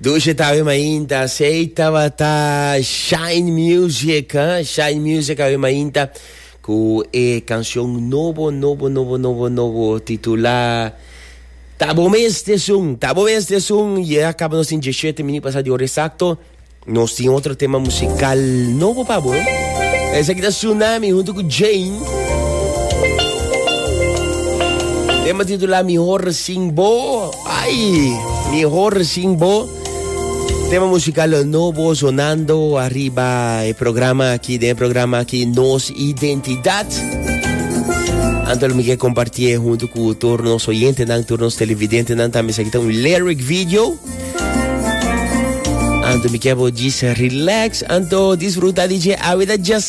Doce tayo mainta, seita bata Shine Music, Shine Music tayo mainta com canção novo titular Tabo mês de som, e acabamos em 17 minutos passado de hora exato. Nós temos outro tema musical novo para você. Esse aqui da Tsunami junto com Jane. Tema titular Mejor Sin Bo. Ai, Mejor Sin Bo. Tema musical novo sonando arriba el programa aqui Nos Identidad. Antes me quer compartilhar junto com todos os oyentes, todos os televidentes, também aqui tem lyric video. Antes me quer dizer relax, antes disfrutar de a vida just